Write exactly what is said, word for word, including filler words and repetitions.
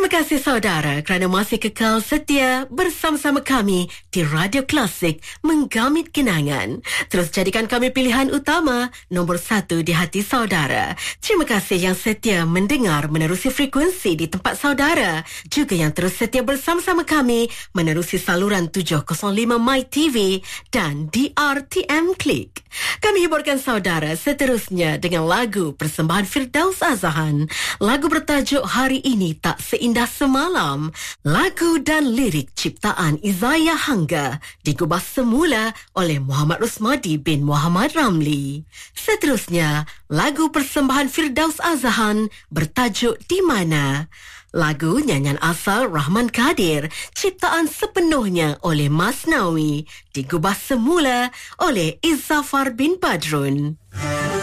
Terima kasih saudara kerana masih kekal setia bersama-sama kami di Radio Klasik Menggamit Kenangan. Terus jadikan kami pilihan utama nombor satu di hati saudara. Terima kasih yang setia mendengar menerusi frekuensi di tempat saudara. Juga yang terus setia bersama-sama kami menerusi saluran tujuh kosong lima My T V dan D R T M Klik. Kami hiburkan saudara seterusnya dengan lagu persembahan Firdaus Azahan. Lagu bertajuk Hari Ini Tak Seindah Semalam. Lagu dan lirik ciptaan Izaya Hangga digubah semula oleh Muhammad Rusmadi bin Muhammad Ramli. Seterusnya, lagu persembahan Firdaus Azahan bertajuk Di Mana. Lagu nyanyian asal Rahman Kadir, ciptaan sepenuhnya oleh Masnawi, digubah semula oleh Izzafar bin Badrun.